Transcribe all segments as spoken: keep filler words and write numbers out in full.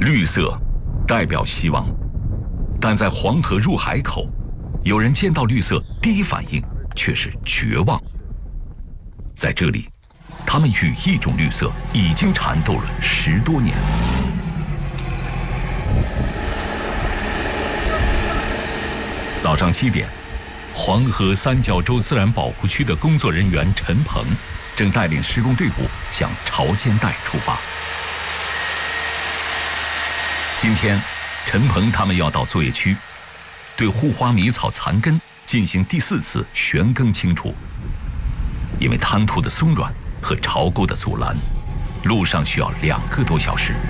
绿色代表希望，但在黄河入海口，有人见到绿色第一反应却是绝望。在这里，他们与一种绿色已经缠斗了十多年。早上七点，黄河三角洲自然保护区的工作人员陈鹏正带领施工队伍向潮间带出发。今天，陈鹏他们要到作业区，对护花迷草残根进行第四次旋耕清除。因为滩涂的松软和潮沟的阻拦，路上需要两个多小时。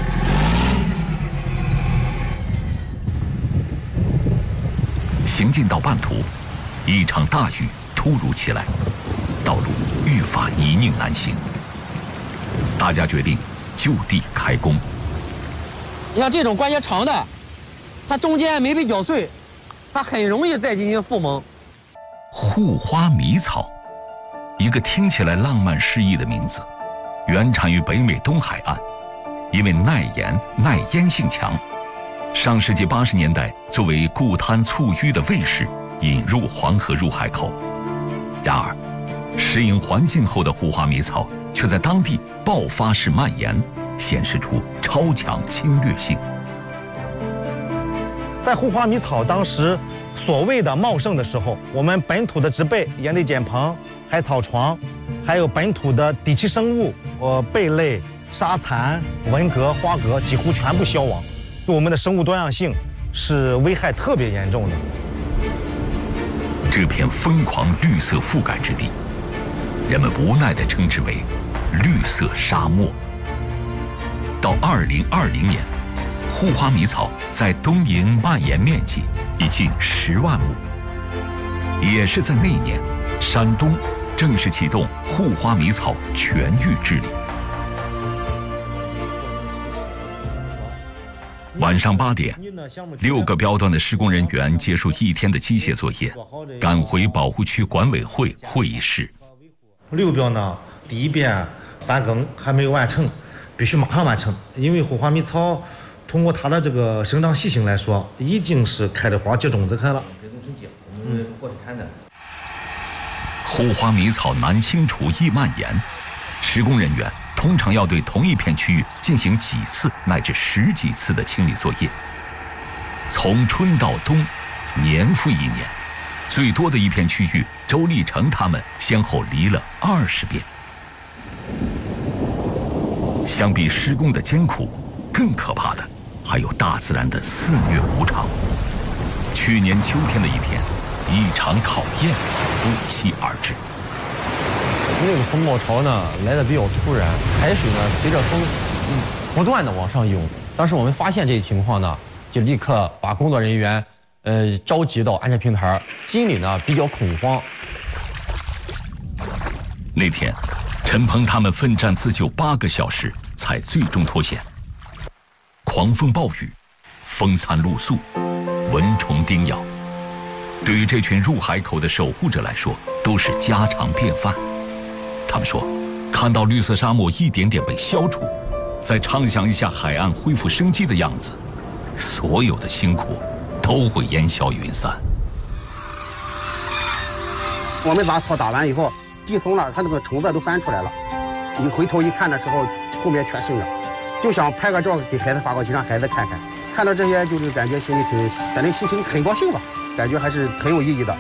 行进到半途，一场大雨突如其来，道路愈发泥泞难行。大家决定就地开工。 你像这种关节长的，它中间没被绞碎，它很容易再进行复萌。 护花迷草，一个听起来浪漫诗意的名字，原产于北美东海岸，因为耐盐耐烟性强。上世纪八十年代，作为固滩促淤的卫士引入黄河入海口。然而，适应环境后的护花迷草却在当地爆发式蔓延，显示出超强侵略性。 在护花迷草当时所谓的茂盛的时候，我们本土的植被、盐类碱棚、海草床，还有本土的底栖生物，呃，贝类、沙蚕、文蛤、花蛤几乎全部消亡，对我们的生物多样性是危害特别严重的。 这片疯狂绿色覆盖之地，人们无奈地称之为“绿色沙漠”。到二零二零年，护花迷草在东营蔓延面积已近十万亩。也是在那年，山东正式启动护花迷草全域治理。晚上八点，六个标段的施工人员结束一天的机械作业，赶回保护区管委会会议室。 六标呢，第一遍翻耕还没有完成，必须马上完成，因为护花迷草通过它的这个生长习性来说，已经是开的花结种子开了。 嗯，护花迷草难清除易蔓延，施工人员通常要对同一片区域进行几次乃至十几次的清理作业，从春到冬，年复一年，最多的一片区域，周立成他们先后犁了二十遍。相比施工的艰苦，更可怕的还有大自然的肆虐无常。去年秋天的一天，一场考验不期而至。 那个风暴潮呢来的比较突然，海水呢随着风嗯不断的往上涌。当时我们发现这一情况呢，就立刻把工作人员呃召集到安全平台，心里呢比较恐慌。 那天，陈鹏他们奋战自救八个小时，才最终脱险。狂风暴雨，风餐露宿，蚊虫叮咬，对于这群入海口的守护者来说，都是家常便饭。他们说，看到绿色沙漠一点点被消除，再畅想一下海岸恢复生机的样子，所有的辛苦都会烟消云散。 我们把草打完以后，地松了，它那个虫子都翻出来了。你回头一看的时候，后面全生了，就想拍个照给孩子发过去，让孩子看看。看到这些，就是感觉心里挺，反正心情很高兴吧，感觉还是很有意义的。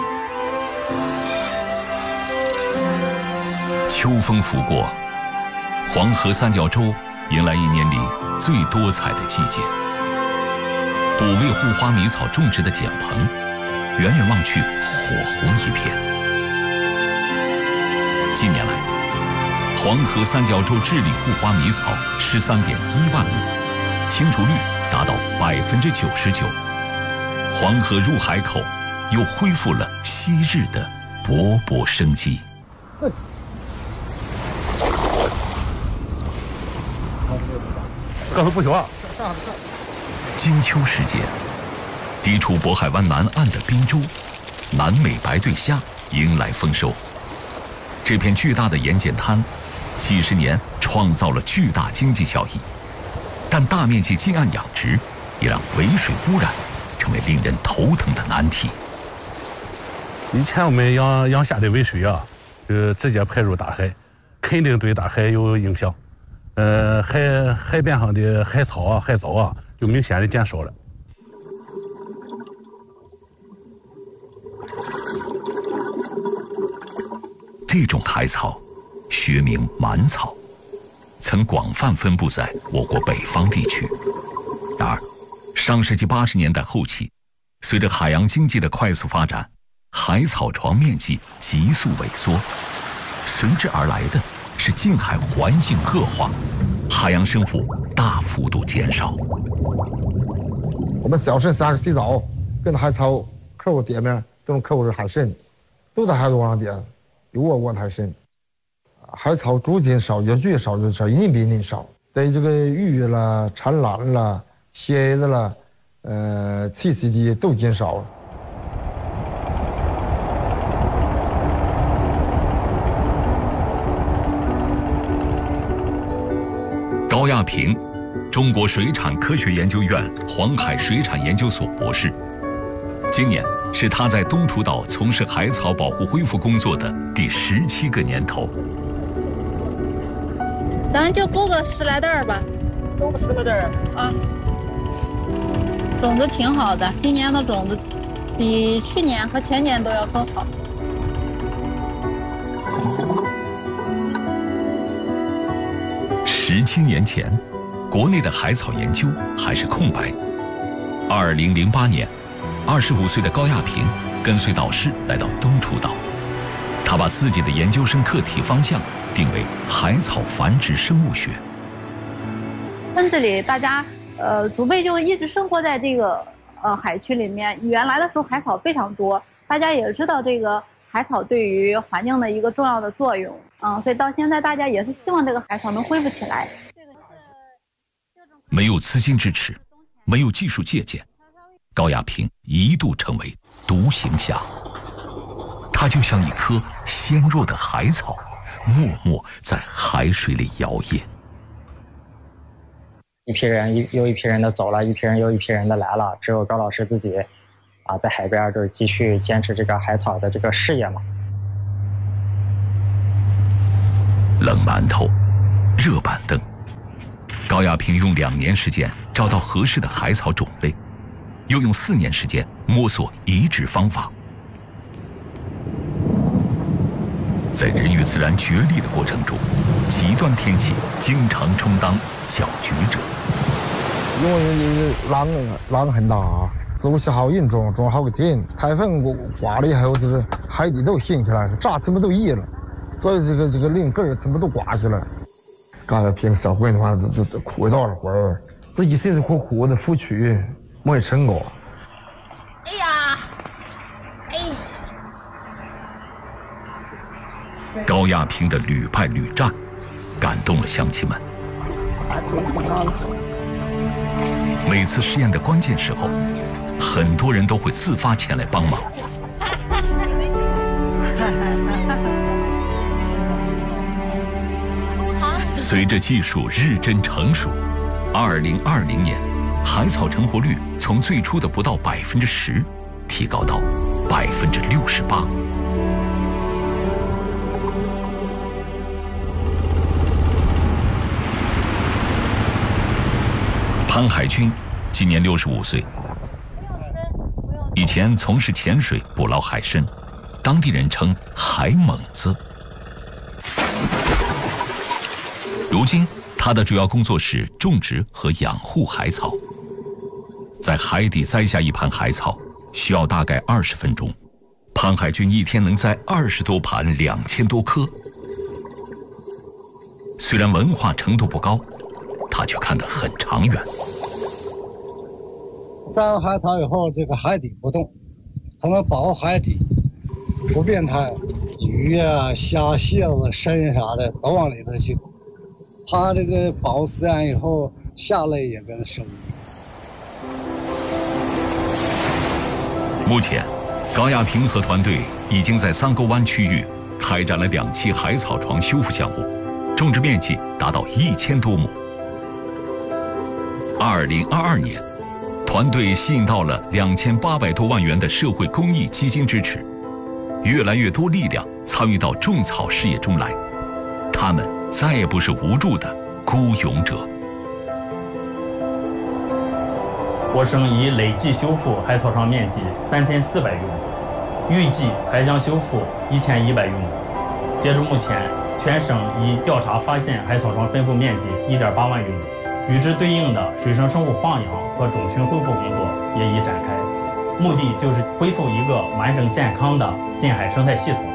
秋风拂过，黄河三角洲迎来一年里最多彩的季节。补为护花迷草种植的碱棚，远远望去火红一片。近年来，黄河三角洲治理护花迷草十三点一万亩，清除率达到百分之九十九。黄河入海口又恢复了昔日的勃勃生机。 这是不行啊！ 金秋时节，地处渤海湾南岸的滨州，南美白对虾迎来丰收。这片巨大的盐碱滩，几十年创造了巨大经济效益。 但大面积禁岸养殖，也让尾水污染成为令人头疼的难题。 以前我们养养虾的尾水啊，就直接排入大海，肯定对大海有影响。呃，海海边上的海草啊、海藻啊，就明显的减少了。 这种海草，学名蛮草，曾广泛分布在我国北方地区。然而，上世纪八十年代后期，随着海洋经济的快速发展，海草床面积急速萎缩，随之而来的是近海环境恶化，海洋生物大幅度减少。 我们小时下去洗澡，跟海草扣点面都能扣着海参，都在海头上点，有我过海参。海草逐渐少，越越少越少，一年比一年少。对这个鱼啦、产卵啦、蝎子啦，呃，栖息地都减少了。 高亚平，中国水产科学研究院黄海水产研究所博士。今年是他在东楚岛从事海草保护恢复工作的第十七个年头。 咱就勾个十来袋儿吧， 勾个十来袋儿啊。种子挺好的，今年的种子比去年和前年都要更好。 十七年前，国内的海草研究还是空白。二零零八年，二十五岁的高亚平跟随导师来到东楚岛，他把自己的研究生课题方向定为海草繁殖生物学。 村子里大家呃祖辈就一直生活在这个呃海区里面，原来的时候海草非常多，大家也知道这个海草对于环境的一个重要的作用，嗯，所以到现在大家也是希望这个海草能恢复起来。 没有资金支持，没有技术借鉴，高亚平一度成为独行侠。他就像一棵纤弱的海草，默默在海水里摇曳。 一批人一又一批人的走了，一批人又一批人的来了，只有高老师自己啊，在海边就是继续坚持这个海草的这个事业嘛。 冷馒头，热板凳，高亚平用两年时间找到合适的海草种类，又用四年时间摸索移植方法。在人与自然角力的过程中，极端天气经常充当搅局者。 因为浪浪很大啊，走起好严重，重好几天。台风刮了以后，就是海底都掀起来，炸全部都溢了，所以这个这个林根全部都刮起来。高亚平小鬼的话，这这苦一道了会儿，这一身苦苦的付出，没成果。 哎呀，哎。 高亚平的屡败屡战，感动了乡亲们。每次试验的关键时候，很多人都会自发前来帮忙。随着技术日臻成熟，二零二零年，海草成活率从最初的不到百分之十，提高到百分之六十八。潘海军今年六十五岁，以前从事潜水捕捞海参，当地人称海猛子。如今，他的主要工作是种植和养护海草。在海底栽下一盘海草，需要大概二十分钟。潘海军一天能栽二十多盘，两千多颗。虽然文化程度不高，他却看得很长远。 栽完海草以后，这个海底不动，它能保护海底不变态，鱼啊、虾、蟹子、参啥的都往里头去。它这个保饲养以后，下来也跟生意。 目前，高亚平和团队已经在三沟湾区域开展了两期海草床修复项目，种植面积达到一千多亩。 二零二二年，团队吸引到了两千八百多万元的社会公益基金支持，越来越多力量参与到种草事业中来，他们再也不是无助的孤勇者。 我省已累计修复海草场面积三千四百余亩，预计还将修复一千一百余亩。截至目前，全省已调查发现海草场分布面积一点八万余亩，与之对应的水生生物放养和种群恢复工作也已展开，目的就是恢复一个完整健康的近海生态系统。